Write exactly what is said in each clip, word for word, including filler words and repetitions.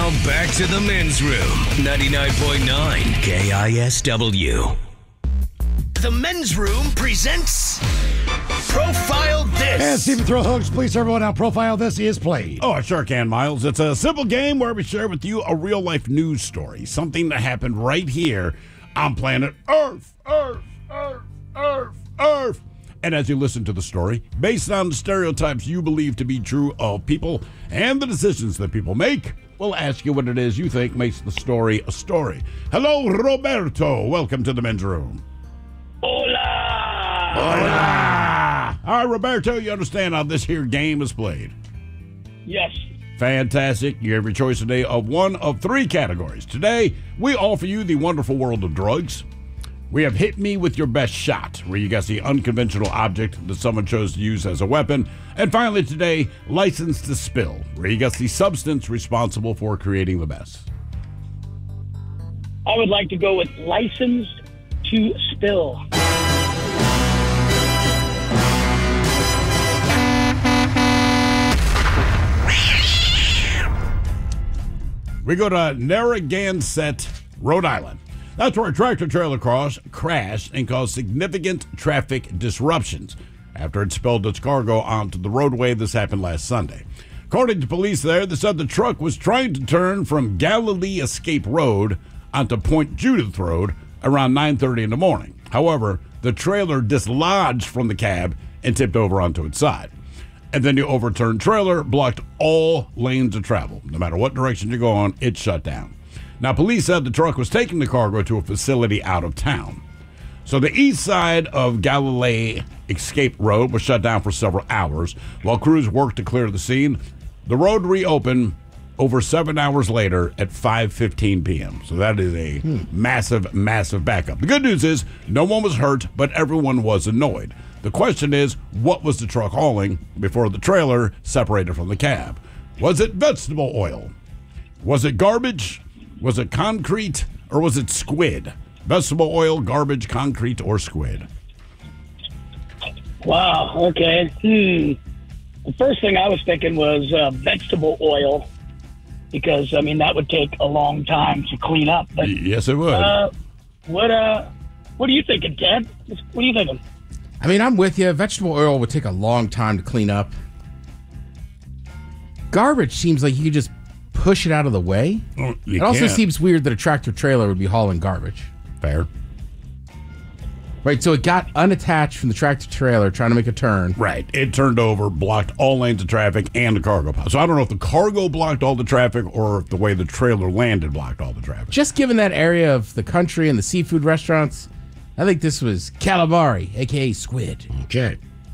Now back to the men's room. ninety-nine point nine K I S W. The men's room presents Profile This. And Stephen Thrill Hooks, please everyone how Profile This is played. Oh, I sure can, Miles. It's a simple game where we share with you a real-life news story, something that happened right here on planet Earth, Earth, Earth, Earth, Earth. And as you listen to the story, based on the stereotypes you believe to be true of people and the decisions that people make, we'll ask you what it is you think makes the story a story. Hello, Roberto. Welcome to the men's room. Hola! Hola! All right, Roberto, you understand how this here game is played? Yes. Fantastic. You have your choice today of one of three categories. Today, we offer you the wonderful world of drugs. We have Hit Me With Your Best Shot, where you guess the unconventional object that someone chose to use as a weapon. And finally today, License to Spill, where you guess the substance responsible for creating the mess. I would like to go with License to Spill. We go to Narragansett, Rhode Island. That's where a tractor-trailer cross crashed and caused significant traffic disruptions after it spilled its cargo onto the roadway. This happened last Sunday. According to police there, they said the truck was trying to turn from Galilee Escape Road onto Point Judith Road around nine thirty in the morning. However, the trailer dislodged from the cab and tipped over onto its side. And then the overturned trailer blocked all lanes of travel. No matter what direction you go on, it shut down. Now, police said the truck was taking the cargo to a facility out of town. So the east side of Galilee Escape Road was shut down for several hours while crews worked to clear the scene. The road reopened over seven hours later at five fifteen p.m. So that is a hmm. massive, massive backup. The good news is no one was hurt, but everyone was annoyed. The question is, what was the truck hauling before the trailer separated from the cab? Was it vegetable oil? Was it garbage? Was it concrete? Or was it squid? Vegetable oil, garbage, concrete, or squid? Wow, okay. Hmm. The first thing I was thinking was uh, vegetable oil, because, I mean, that would take a long time to clean up. But, yes, it would. Uh, what, uh, what are you thinking, Ted? What are you thinking? I mean, I'm with you. Vegetable oil would take a long time to clean up. Garbage seems like you could just push it out of the way. Well, it also can't. seems weird that a tractor trailer would be hauling garbage. Fair. Right, so it got unattached from the tractor trailer trying to make a turn. Right. It turned over, blocked all lanes of traffic and the cargo pod. So I don't know if the cargo blocked all the traffic or if the way the trailer landed blocked all the traffic. Just given that area of the country and the seafood restaurants, I think this was calamari, a k a squid. Okay.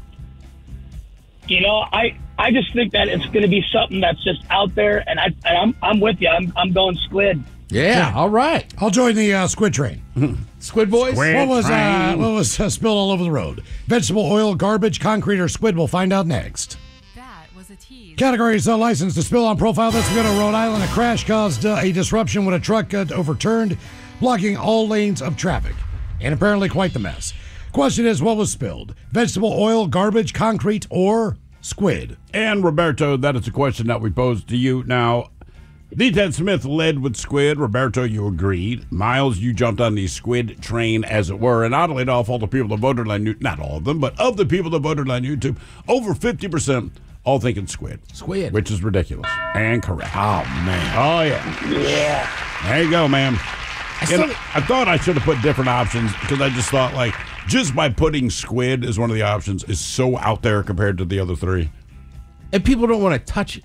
You know, I, I just think that it's going to be something that's just out there, and, I, and I'm I'm with you. I'm I'm going squid. Yeah, all right. I'll join the uh, squid train. Squid boys? Squid What was uh, train. what was uh, spilled all over the road? Vegetable oil, garbage, concrete, or squid? We'll find out next. That was a tease. Categories uh, license to spill on Profile. Let's go to Rhode Island. A crash caused uh, a disruption when a truck got overturned, blocking all lanes of traffic, and apparently quite the mess. Question is, what was spilled? Vegetable oil, garbage, concrete, or squid? And Roberto, that is a question that we posed to you. Now, D. Ted Smith led with squid. Roberto, you agreed. Miles, you jumped on the squid train, as it were. And oddly enough, all the people that voted on YouTube, not all of them, but of the people that voted on YouTube, over fifty percent all thinking squid. Squid. Which is ridiculous. And correct. Oh, man. Oh, yeah. Yeah. There you go, man. I, You know, still, I thought I should have put different options because I just thought, like, just by putting squid as one of the options is so out there compared to the other three. and people don't want to touch it.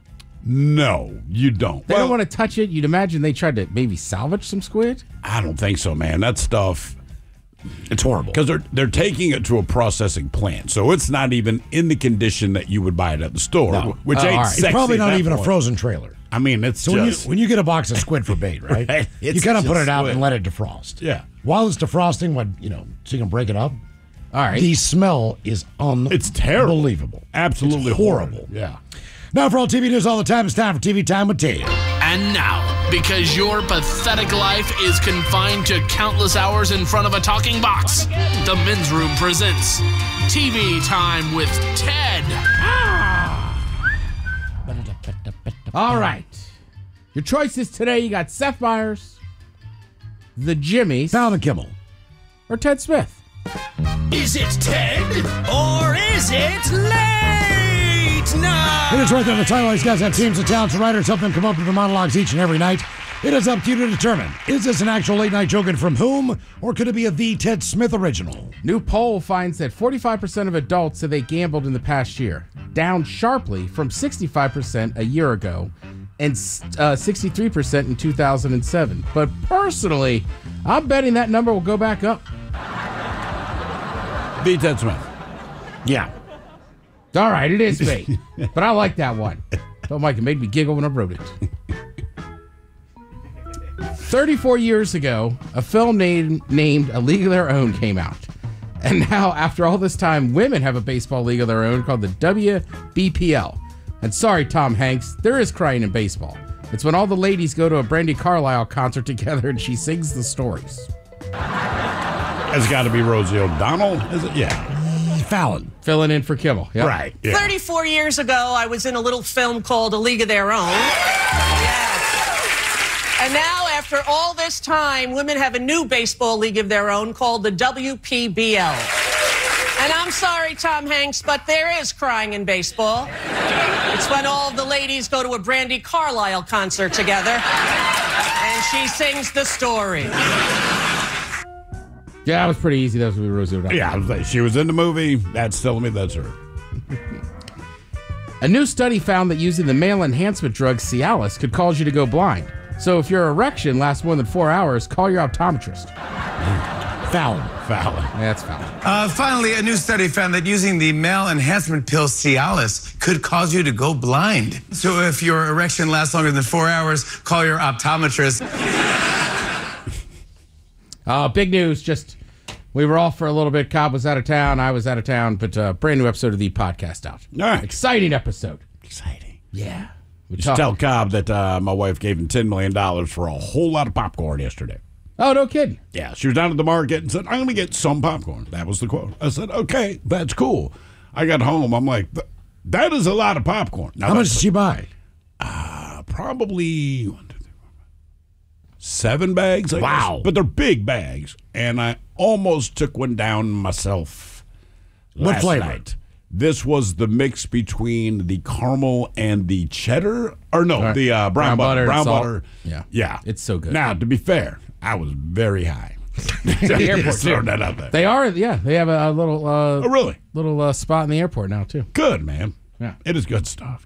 No, you don't. They Well, don't want to touch it. You'd imagine they tried to maybe salvage some squid. I don't think so, man. That stuff, It's horrible. because they're they're taking it to a processing plant, so it's not even in the condition that you would buy it at the store, No. which Oh, ain't all right. It's sexy probably at not that even a point. frozen trailer. I mean, it's So when you, just when you get a box of squid for bait, right? Right. You It's kind of put just it out squid. and let it defrost. Yeah. While it's defrosting, when you know, so you can break it up. All right. The smell is unbelievable. It's terrible. Unbelievable. absolutely It's horrible. horrid. Yeah. Now, for all T V news all the time, it's time for T V Time with Ted. And now, because your pathetic life is confined to countless hours in front of a talking box, the Men's Room presents T V Time with Ted. All right. Your choices today, you got Seth Meyers, the Jimmys, Fallon and Kimmel. or Ted Smith. Is it Ted or is it late night? It is right there in the title. These guys have teams of talented writers help them come up with the monologues each and every night. It is up to you to determine, is this an actual late night joke and from whom, or could it be a The Ted Smith original? New poll finds that forty-five percent of adults say they gambled in the past year, down sharply from sixty-five percent a year ago and uh, sixty-three percent in two thousand seven. But personally, I'm betting that number will go back up. The Ted Smith. Yeah. All right, it is me. But I like that one. Oh, Mike, it made me giggle when I wrote it. thirty-four years ago, a film named, named A League of Their Own came out. And now, after all this time, women have a baseball league of their own called the W B P L. And sorry, Tom Hanks, there is crying in baseball. It's when all the ladies go to a Brandi Carlile concert together and she sings the stories. It's got to be Rosie O'Donnell, is it? Yeah. Fallon. Filling in for Kimmel. Yep. Right. Yeah. thirty-four years ago, I was in a little film called A League of Their Own. Yes. And now, after all this time, women have a new baseball league of their own called the W P B L. And I'm sorry, Tom Hanks, but there is crying in baseball. It's when all the ladies go to a Brandi Carlile concert together, and she sings the story. Yeah, it was pretty easy. That was with Rosie O'Donnell. Yeah, I was like, she was in the movie. That's telling me that's her. A new study found that using the male enhancement drug Cialis could cause you to go blind. So if your erection lasts more than four hours, call your optometrist. Fallon. Fallon. Yeah, that's Fallon. Uh, finally, a new study found that using the male enhancement pill Cialis could cause you to go blind. So if your erection lasts longer than four hours, call your optometrist. Uh, big news. Just, we were off for a little bit. Cobb was out of town. I was out of town. But uh, brand new episode of the podcast out. All right. Exciting episode. Exciting. Yeah. We Just talked- tell Cobb that uh, my wife gave him ten million dollars for a whole lot of popcorn yesterday. Oh, no kidding. Yeah, she was down at the market and said, I'm going to get some popcorn. That was the quote. I said, okay, that's cool. I got home. I'm like, that is a lot of popcorn. Now, How much did she buy? Uh, probably one, two, three, four, five, seven bags. I Wow. guess. But they're big bags. And I almost took one down myself. What last flavor? night. This was the mix between the caramel and the cheddar. Or no, Right. the uh, brown, Brown butter. butter and Brown salt. butter. Yeah. Yeah. It's so good. Now, to be fair, I was very high. The airport, Just throwing too. that out there. They are, yeah. They have a, a little uh, Oh, really? little uh, spot in the airport now, too. Good, man. Yeah. It is good stuff.